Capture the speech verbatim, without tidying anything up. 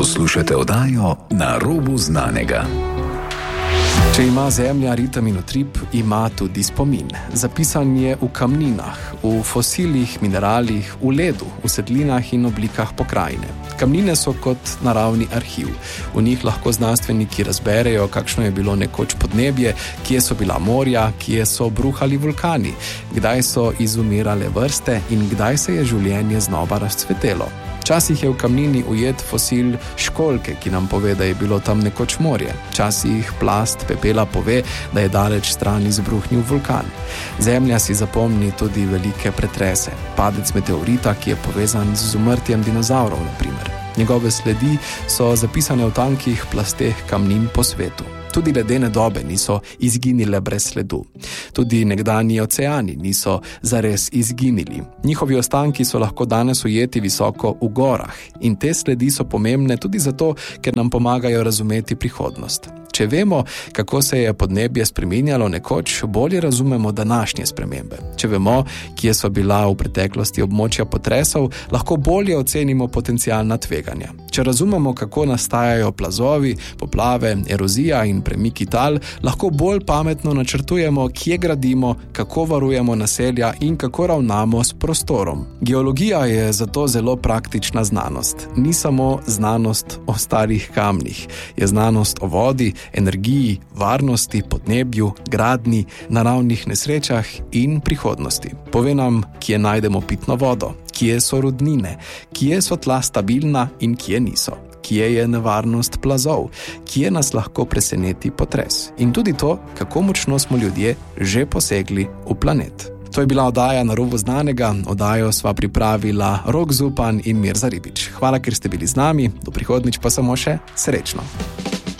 Poslušate oddajo Na robu znanega. Če ima zemlja ritem in utrip, ima tudi spomin. Zapisan je v kamninah, v fosilih, mineralih, v ledu, v sedlinah in oblikah pokrajine. Kamnine so kot naravni arhiv. V njih lahko znanstveniki razberejo, kakšno je bilo nekoč podnebje, kje so bila morja, kje so bruhali vulkani, kdaj so izumirale vrste in kdaj se je življenje znova razcvetelo. Včasih je v kamnini ujet fosil školjke, ki nam pove, da je bilo tam nekoč morje. Včasih plast pepela pove, da je daleč stran izbruhnil vulkan. Zemlja si zapomni tudi velike pretrese. Padec meteorita, ki je povezan z umrtjem dinozavrov, na primer. Njegove sledi so zapisane v tankih plasteh kamnin po svetu. Tudi ledene dobe niso izginile brez sledu. Tudi nekdanji oceani niso zares izginili. Njihovi ostanki so lahko danes ujeti visoko v gorah in te sledi so pomembne tudi zato, ker nam pomagajo razumeti prihodnost. Če vemo, kako se je podnebje spreminjalo nekoč, bolje razumemo današnje spremembe. Če vemo, kje so bila v preteklosti območja potresov, lahko bolje ocenimo potencialna tveganja. Če razumemo, kako nastajajo plazovi, poplave, erozija in premiki tal, lahko bolj pametno načrtujemo, kje gradimo, kako varujemo naselja in kako ravnamo s prostorom. Geologija je zato zelo praktična znanost. Ni samo znanost o starih kamnih, je znanost o vodi, energiji, varnosti, podnebju, gradnji, naravnih nesrečah in prihodnosti. Pove nam, kje najdemo pitno vodo, kje so rudnine, kje so tla stabilna in kje niso, kje je nevarnost plazov, kje nas lahko preseneti potres in tudi to, kako močno smo ljudje že posegli v planet. To je bila oddaja Na robu znanega, oddajo sva pripravila Rok Zupan in Mirza Ribič. Hvala, ker ste bili z nami, do prihodnjič pa samo še srečno.